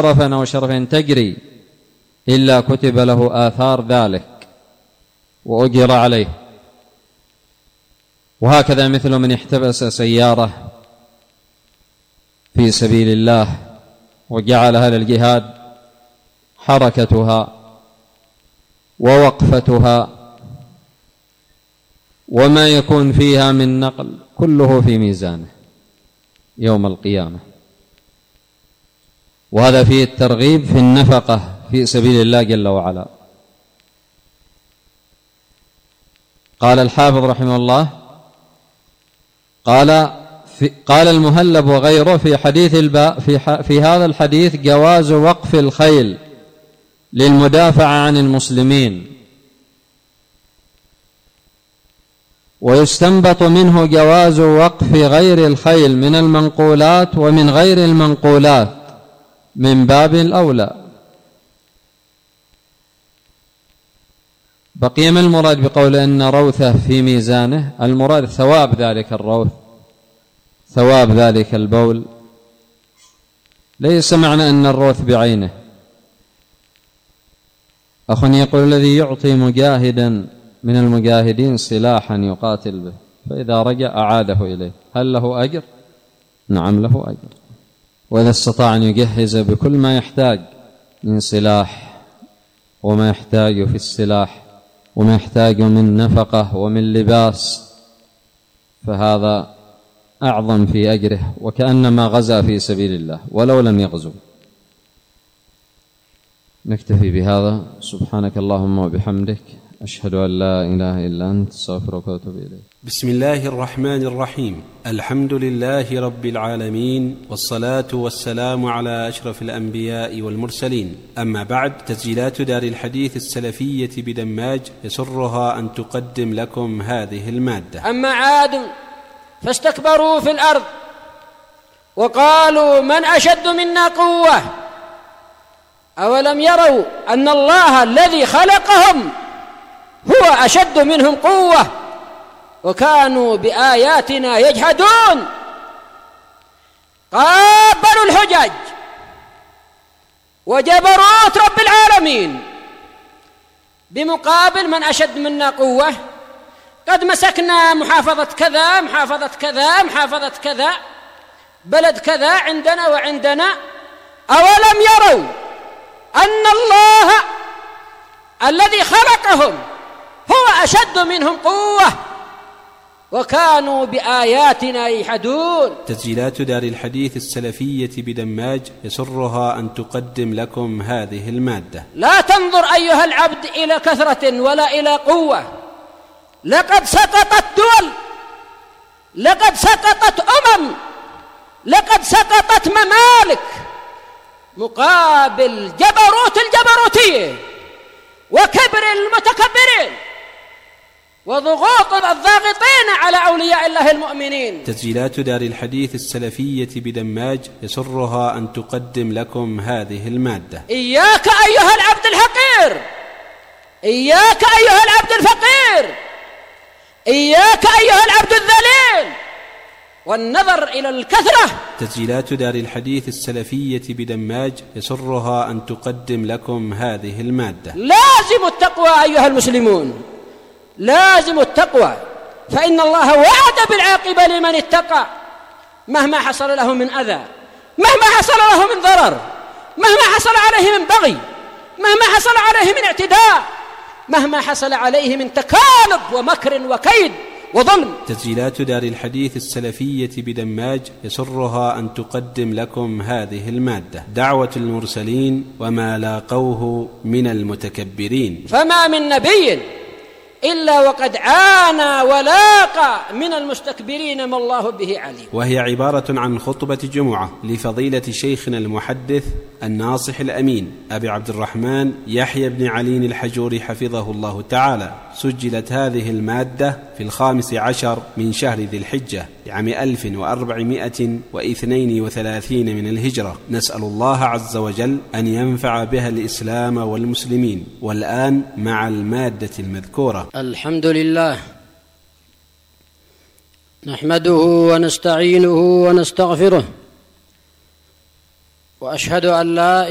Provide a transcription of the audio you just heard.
شرفا أو شرف تجري إلا كتب له آثار ذلك وأجر عليه. وهكذا مثل من احتبس سيارة في سبيل الله وجعلها للجهاد حركتها ووقفتها وما يكون فيها من نقل كله في ميزانه يوم القيامة. وهذا فيه الترغيب في النفقة في سبيل الله جل وعلا. قال الحافظ رحمه الله قال المهلب وغيره في حديث الباء في هذا الحديث جواز وقف الخيل للمدافعة عن المسلمين، ويستنبط منه جواز وقف غير الخيل من المنقولات ومن غير المنقولات من باب الأولى. بقي ما المراد بقول إن روثه في ميزانه؟ المراد ثواب ذلك الروث، ثواب ذلك البول، ليس معنى أن الروث بعينه. أخ يقول الذي يعطي مجاهدا من المجاهدين سلاحا يقاتل به فإذا رجع أعاده إليه، هل له أجر؟ نعم له أجر، وإذا استطاع أن يجهز بكل ما يحتاج من سلاح وما يحتاج في السلاح وما يحتاج من نفقة ومن لباس فهذا أعظم في أجره، وكأنما غزا في سبيل الله ولو لم يغزو. نكتفي بهذا. سبحانك اللهم وبحمدك، أشهد أن لا إله إلا أنت، استغفرك وأتوب إليك. بسم الله الرحمن الرحيم. الحمد لله رب العالمين، والصلاة والسلام على أشرف الأنبياء والمرسلين. أما بعد، تسجيلات دار الحديث السلفية بدماج يسرها أن تقدم لكم هذه المادة. أما عاد فاستكبروا في الأرض وقالوا من أشد منا قوة أولم يروا أن الله الذي خلقهم هو أشد منهم قوة وكانوا بآياتنا يجحدون. قابلوا الحجج وجبروت رب العالمين بمقابل من أشد منا قوة. قد مسكنا محافظة كذا، محافظة كذا، محافظة كذا، بلد كذا عندنا وعندنا. أولم يروا أن الله الذي خلقهم هو أشد منهم قوة وكانوا بآياتنا يجحدون. تسجيلات دار الحديث السلفية بدماج يسرها أن تقدم لكم هذه المادة. لا تنظر أيها العبد إلى كثرة ولا إلى قوة. لقد سقطت دول، لقد سقطت لقد سقطت ممالك مقابل جبروت الجبروتية وكبر المتكبرين وضغوط الضاغطين على أولياء الله المؤمنين. تسجيلات دار الحديث السلفية بدماج يسرها أن تقدم لكم هذه المادة. إياك أيها العبد الحقير، إياك أيها العبد الفقير، إياك أيها العبد الذليل والنظر إلى الكثرة. تسجيلات دار الحديث السلفية بدماج يسرها أن تقدم لكم هذه المادة. لازم التقوى أيها المسلمون، لازم التقوى، فإن الله وعد بالعاقبة لمن اتقى مهما حصل له من أذى، مهما حصل له من ضرر، مهما حصل عليه من بغي، مهما حصل عليه من اعتداء، مهما حصل عليه من تكالب ومكر وكيد وظلم. تسجيلات دار الحديث السلفية بدماج يسرها أن تقدم لكم هذه المادة. دعوة المرسلين وما لاقوه من المتكبرين. فما من نبي إلا وقد عانى ولاقى من المستكبرين ما الله به عليم. وهي عبارة عن خطبة جمعة لفضيلة شيخنا المحدث الناصح الأمين أبي عبد الرحمن يحيى بن علي الحجوري حفظه الله تعالى. سجلت هذه المادة في 15 من شهر ذي الحجة لعام 1432 من الهجرة. نسأل الله عز وجل أن ينفع بها الإسلام والمسلمين. والآن مع المادة المذكورة. الحمد لله نحمده ونستعينه ونستغفره، وأشهد أن لا